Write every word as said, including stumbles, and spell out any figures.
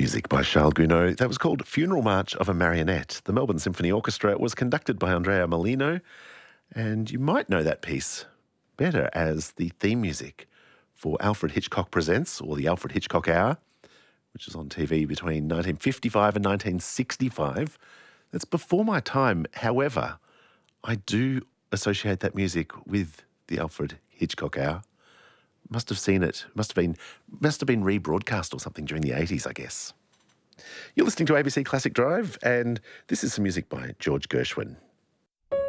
Music by Charles Gounod. That was called Funeral March of a Marionette. The Melbourne Symphony Orchestra was conducted by Andrea Molino, and you might know that piece better as the theme music for Alfred Hitchcock Presents, or the Alfred Hitchcock Hour, which is on T V between nineteen fifty-five and nineteen sixty-five. That's before my time. However, I do associate that music with the Alfred Hitchcock Hour. Must have seen it. Must have been must have been rebroadcast or something during the eighties, I guess. You're listening to A B C Classic Drive, and this is some music by George Gershwin.